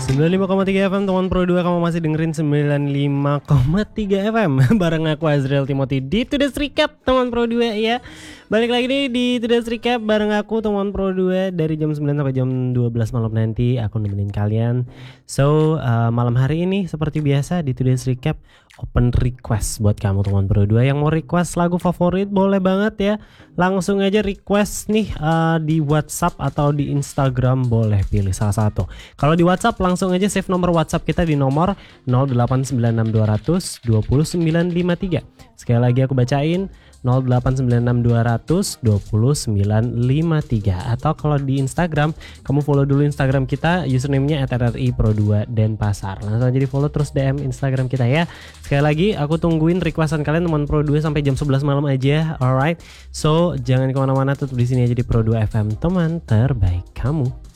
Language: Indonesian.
95,3 FM teman Pro 2, kamu masih dengerin 95,3 FM bareng aku Azriel Timothy di Today's Recap teman Pro 2 ya. Balik lagi nih di Today's Recap bareng aku teman Pro 2 dari jam 9 sampai jam 12 malam nanti aku nemenin kalian. So malam hari ini seperti biasa di Today's Recap open request buat kamu teman Pro 2 yang mau request lagu favorit boleh banget ya. Langsung aja request nih di WhatsApp atau di Instagram, boleh pilih salah satu. Kalau di WhatsApp langsung aja save nomor WhatsApp kita di nomor 0896200 20953. Sekali lagi aku bacain 0896200 20953. Atau kalau di Instagram kamu follow dulu Instagram kita, username-nya @rripro2 Denpasar. Langsung aja di follow terus DM Instagram kita ya. Sekali lagi aku tungguin requestan kalian teman Pro 2 sampai jam 11 malam aja. Alright. So jangan kemana-mana, tetap di sini aja di Pro 2 FM, teman terbaik kamu.